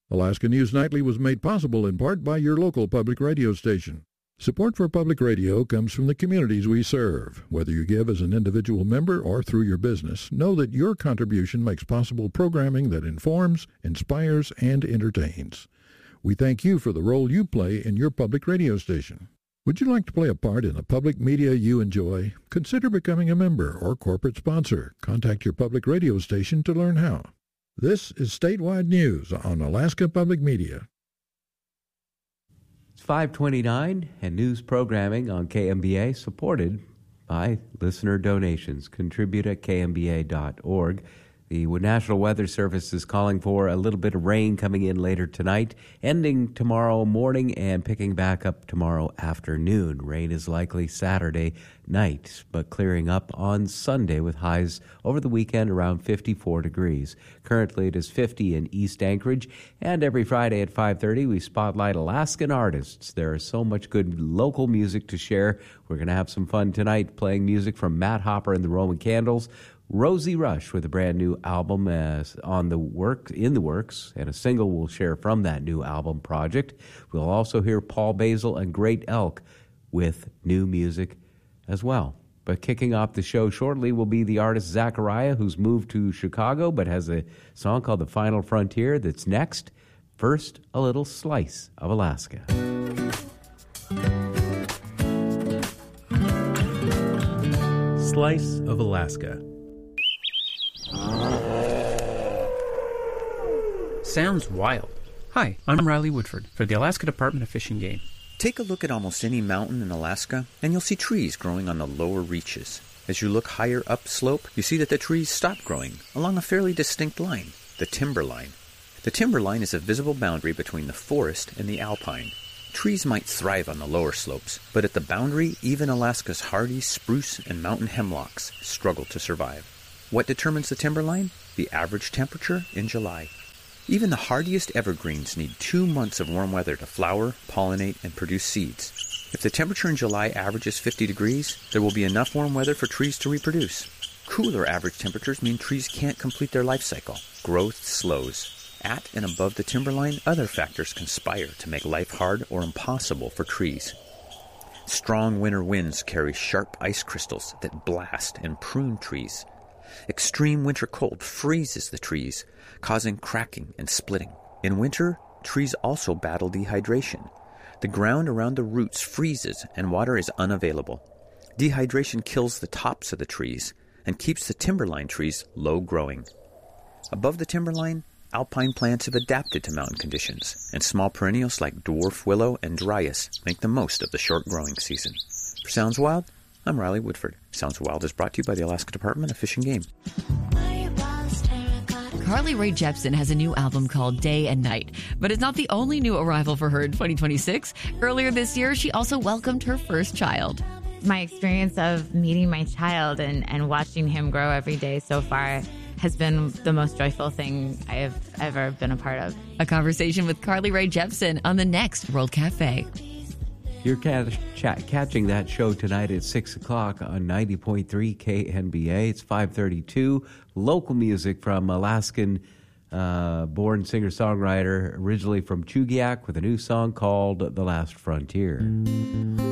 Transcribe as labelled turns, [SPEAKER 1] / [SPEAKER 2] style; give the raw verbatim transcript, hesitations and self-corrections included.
[SPEAKER 1] Alaska News Nightly was made possible in part by your local public radio station. Support for public radio comes from the communities we serve. Whether you give as an individual member or through your business, know that your contribution makes possible programming that informs, inspires, and entertains. We thank you for the role you play in your public radio station. Would you like to play a part in the public media you enjoy? Consider becoming a member or corporate sponsor. Contact your public radio station to learn how. This is Statewide News on Alaska Public Media.
[SPEAKER 2] It's five twenty-nine, and news programming on K M B A supported by listener donations. Contribute at k m b a dot org. The National Weather Service is calling for a little bit of rain coming in later tonight, ending tomorrow morning and picking back up tomorrow afternoon. Rain is likely Saturday night, but clearing up on Sunday with highs over the weekend around fifty-four degrees. Currently it is fifty in East Anchorage, and every Friday at five thirty we spotlight Alaskan artists. There is so much good local music to share. We're going to have some fun tonight playing music from Matt Hopper and the Roman Candles, Rosie Rush with a brand new album uh, on the work in the works, and a single we'll share from that new album project. We'll also hear Paul Basil and Great Elk with new music as well. But kicking off the show shortly will be the artist Zachariah, who's moved to Chicago but has a song called The Final Frontier that's next. First, a little slice of Alaska.
[SPEAKER 3] Slice of Alaska.
[SPEAKER 4] Sounds wild. Hi, I'm Riley Woodford for the Alaska Department of Fish and Game.
[SPEAKER 5] Take a look at almost any mountain in Alaska, and you'll see trees growing on the lower reaches. As you look higher upslope, you see that the trees stop growing along a fairly distinct line, the timber line. The timber line is a visible boundary between the forest and the alpine. Trees might thrive on the lower slopes, but at the boundary, even Alaska's hardy spruce and mountain hemlocks struggle to survive. What determines the timber line? The average temperature in July. Even the hardiest evergreens need two months of warm weather to flower, pollinate, and produce seeds. If the temperature in July averages fifty degrees, there will be enough warm weather for trees to reproduce. Cooler average temperatures mean trees can't complete their life cycle. Growth slows. At and above the timberline, other factors conspire to make life hard or impossible for trees. Strong winter winds carry sharp ice crystals that blast and prune trees. Extreme winter cold freezes the trees, causing cracking and splitting. In winter, trees also battle dehydration. The ground around the roots freezes and water is unavailable. Dehydration kills the tops of the trees and keeps the timberline trees low growing. Above the timberline, alpine plants have adapted to mountain conditions, and small perennials like dwarf willow and dryas make the most of the short growing season. For Sounds Wild, I'm Riley Woodford. Sounds Wild is brought to you by the Alaska Department of Fish and Game.
[SPEAKER 6] Carly Rae Jepsen has a new album called Day and Night, but it's not the only new arrival for her in twenty twenty-six. Earlier this year, she also welcomed her first child.
[SPEAKER 7] My experience of meeting my child and, and watching him grow every day so far has been the most joyful thing I have ever been a part of.
[SPEAKER 6] A conversation with Carly Rae Jepsen on the next World Cafe.
[SPEAKER 2] You're catch, chat, catching that show tonight at six o'clock on ninety point three K N B A. It's five thirty-two. Local music from Alaskan uh, born singer-songwriter, originally from Chugiak, with a new song called The Last Frontier.